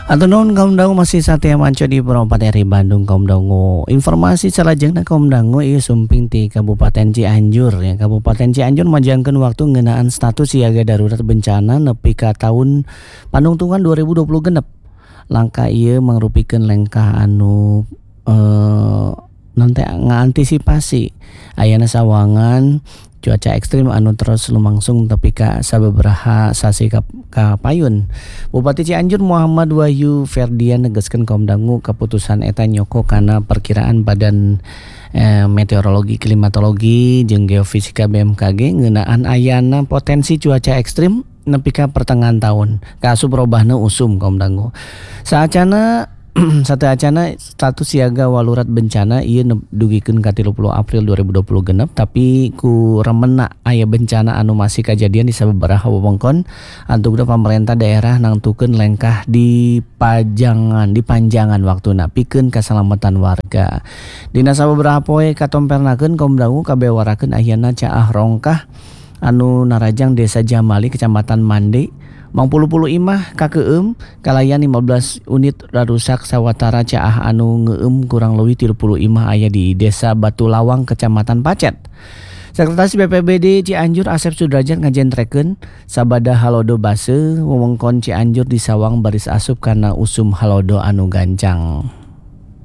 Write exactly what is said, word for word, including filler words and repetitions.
Atau non kaum dangu masih satya manco di Perompat R I Bandung kaum dangu. Informasi salajengna kaum dangu ieu sumping ti Kabupaten Cianjur ya. Kabupaten Cianjur majangkeun waktu ngeunaan status siaga darurat bencana nepi ka tahun panungtungan dua ribu dua puluh genep. Langkah ieu mangrupikeun langkah anu eh, nanti ngantisipasi ayana sawangan cuaca ekstrim anu terus lumangsung tepi ka sababaraha sasi ka, ka payun. Bupati Cianjur Muhammad Wahyu Ferdian negaskeun kaum dangu keputusan eta nyoko kana perkiraan Badan eh, Meteorologi Klimatologi jeung Geofisika B M K G ngeunaan ayana potensi cuaca ekstrim nepi ka pertengahan tahun. Kaasup robahna usum kaum dangu. Saacana Sateacana status siaga walurat bencana ieu dugikeun ka tilu puluh April dua ribu dua puluh genep, tapi ku remena aya bencana anu masih kajadian di sababaraha wewengkon antugna pemerintah daerah nangtukeun langkah di pajangan di panjangan waktuna pikeun kasalamatan warga. Dina sababaraha poe katompernakeun kaum dangu kabewarakeun ayeuna caah rongkah anu narajang Desa Jamali Kecamatan Mande mangpuluh-puluh imah kakeueum kalayan lima belas unit rarusak sawatara caah anu ngeueum kurang leuwih tilu puluh imah aya di Desa Batu Lawang Kecamatan Pacet. Sekretaris B P B D Cianjur Asep Sudrajat ngajentrekeun sabada halodo base wewengkon Cianjur disawang baris asup kana usum halodo anu gancang.